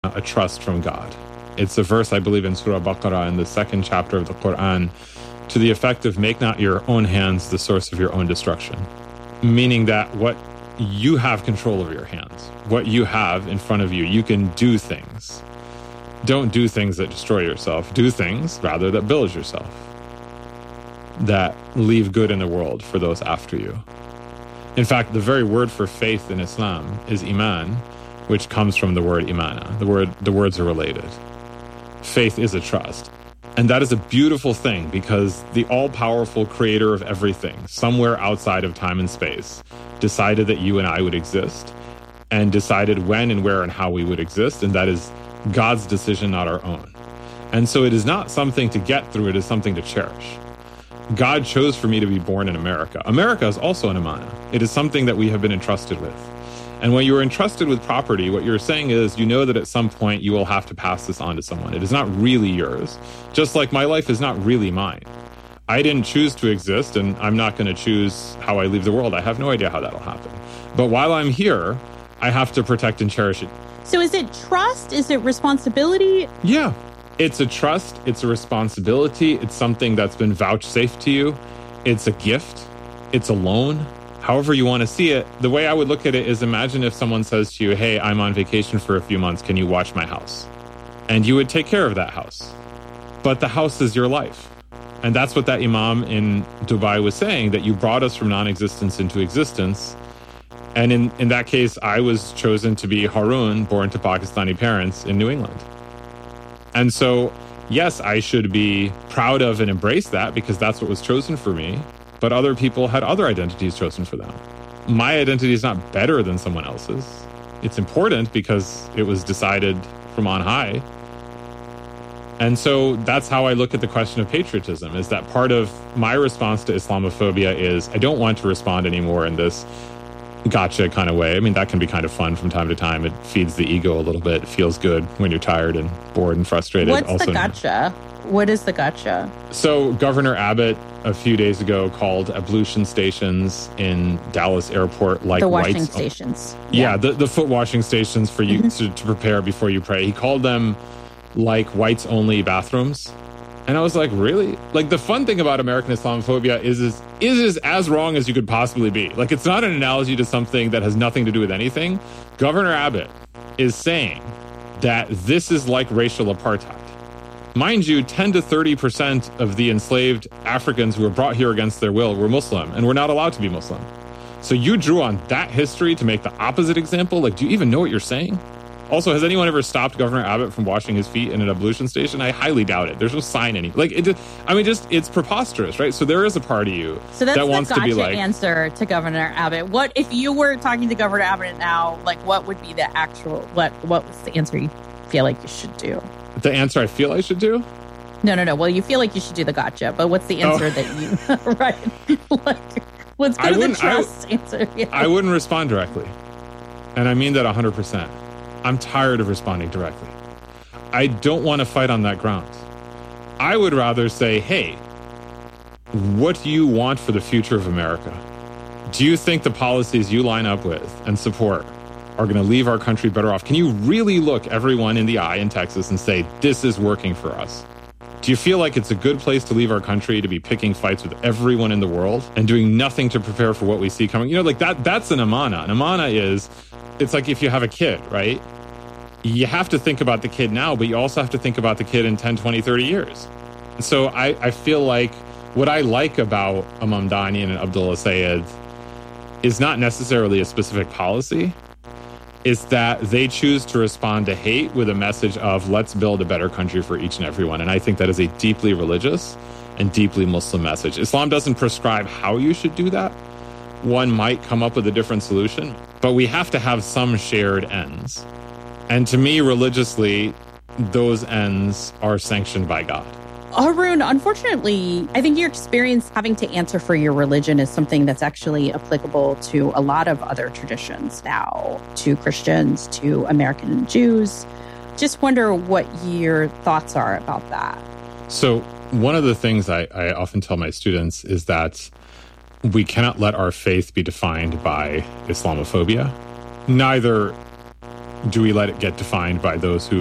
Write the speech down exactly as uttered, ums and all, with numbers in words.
a trust from God. It's a verse, I believe, in Surah Baqarah in the second chapter of the Quran, to the effect of make not your own hands the source of your own destruction. Meaning that what you have control over your hands, what you have in front of you, you can do things. Don't do things that destroy yourself. Do things, rather, that build yourself, that leave good in the world for those after you. In fact, the very word for faith in Islam is iman, which comes from the word imana. The word, the words are related. Faith is a trust. And that is a beautiful thing, because the all-powerful creator of everything, somewhere outside of time and space, decided that you and I would exist, and decided when and where and how we would exist, and that is God's decision, not our own. And so it is not something to get through, it is something to cherish. God chose for me to be born in America. America is also an amana. It is something that we have been entrusted with. And when you are entrusted with property, what you're saying is you know that at some point you will have to pass this on to someone. It is not really yours. Just like my life is not really mine. I didn't choose to exist, and I'm not going to choose how I leave the world. I have no idea how that'll happen. But while I'm here, I have to protect and cherish it. So is it trust? Is it responsibility? Yeah. It's a trust. It's a responsibility. It's something that's been vouchsafed to you. It's a gift. It's a loan. However you want to see it. The way I would look at it is, imagine if someone says to you, hey, I'm on vacation for a few months. Can you watch my house? And you would take care of that house. But the house is your life. And that's what that imam in Dubai was saying, that you brought us from non-existence into existence. And in, in that case, I was chosen to be Harun, born to Pakistani parents in New England. And so, yes, I should be proud of and embrace that, because that's what was chosen for me. But other people had other identities chosen for them. My identity is not better than someone else's. It's important because it was decided from on high. And so that's how I look at the question of patriotism, is that part of my response to Islamophobia is I don't want to respond anymore in this gotcha kind of way. I mean, that can be kind of fun from time to time. It feeds the ego a little bit. It feels good when you're tired and bored and frustrated. What's also, the gotcha? What is the gotcha? So Governor Abbott a few days ago called ablution stations in Dallas airport like the washing whites. stations. Yeah, yeah the, the foot washing stations for you mm-hmm. to, to prepare before you pray. He called them like whites only bathrooms. And I was like, really? Like, the fun thing about American Islamophobia is, is, is, is as wrong as you could possibly be. Like, it's not an analogy to something that has nothing to do with anything. Governor Abbott is saying that this is like racial apartheid. Mind you, ten to thirty percent of the enslaved Africans who were brought here against their will were Muslim and were not allowed to be Muslim. So you drew on that history to make the opposite example? Like, do you even know what you're saying? Also, has anyone ever stopped Governor Abbott from washing his feet in an ablution station? I highly doubt it. There's no sign any. Like, it. I mean, just, it's preposterous, right? So there is a part of you so that's that wants the to gotcha be like... answer to Governor Abbott. What, if you were talking to Governor Abbott now, like, what would be the actual, what, what was the answer you feel like you should do? The answer I feel I should do? No, no, no. Well, you feel like you should do the gotcha, but what's the answer oh. that you, right? Like, let's go I to the trust I, answer. Yeah. I wouldn't respond directly. And I mean that one hundred percent. I'm tired of responding directly. I don't want to fight on that ground. I would rather say, hey, what do you want for the future of America? Do you think the policies you line up with and support are going to leave our country better off? Can you really look everyone in the eye in Texas and say, this is working for us? Do you feel like it's a good place to leave our country to be picking fights with everyone in the world and doing nothing to prepare for what we see coming? You know, like that, that's an amana. An amana is, it's like if you have a kid, right? You have to think about the kid now, but you also have to think about the kid in ten, twenty, thirty years. And so I, I feel like what I like about Imam Dani and Abdullah Sayed is not necessarily a specific policy. Is that they choose to respond to hate with a message of let's build a better country for each and everyone. And I think that is a deeply religious and deeply Muslim message. Islam doesn't prescribe how you should do that. One might come up with a different solution, but we have to have some shared ends. And to me, religiously, those ends are sanctioned by God. Harun, unfortunately, I think your experience having to answer for your religion is something that's actually applicable to a lot of other traditions now, to Christians, to American Jews. Just wonder what your thoughts are about that. So one of the things I, I often tell my students is that we cannot let our faith be defined by Islamophobia. Neither do we let it get defined by those who